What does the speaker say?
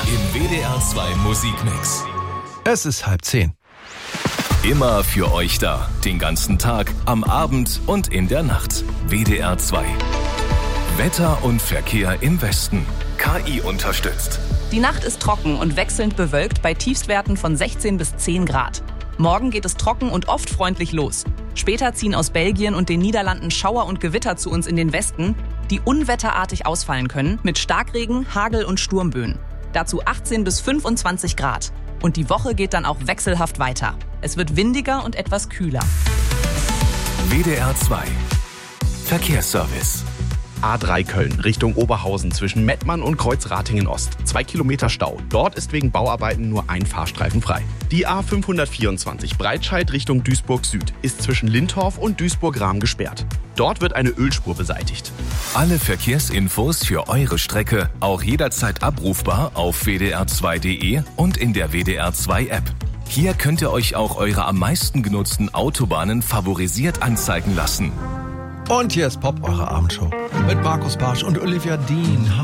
im WDR 2 Musikmix. Es ist 9:30. Immer für euch da. Den ganzen Tag, am Abend und in der Nacht. WDR 2. Wetter und Verkehr im Westen. KI unterstützt. Die Nacht ist trocken und wechselnd bewölkt bei Tiefstwerten von 16 bis 10 Grad. Morgen geht es trocken und oft freundlich los. Später ziehen aus Belgien und den Niederlanden Schauer und Gewitter zu uns in den Westen, die unwetterartig ausfallen können mit Starkregen, Hagel und Sturmböen. Dazu 18 bis 25 Grad. Und die Woche geht dann auch wechselhaft weiter. Es wird windiger und etwas kühler. WDR 2. Verkehrsservice. A3 Köln Richtung Oberhausen zwischen Mettmann und Kreuzratingen Ost. 2 Kilometer Stau. Dort ist wegen Bauarbeiten nur ein Fahrstreifen frei. Die A524 Breitscheid Richtung Duisburg Süd ist zwischen Lindorf und Duisburg-Rahm gesperrt. Dort wird eine Ölspur beseitigt. Alle Verkehrsinfos für eure Strecke auch jederzeit abrufbar auf wdr2.de und in der WDR 2 App. Hier könnt ihr euch auch eure am meisten genutzten Autobahnen favorisiert anzeigen lassen. Und hier ist Pop, eure Abendshow. Mit Markus Bartsch und Olivia Dean.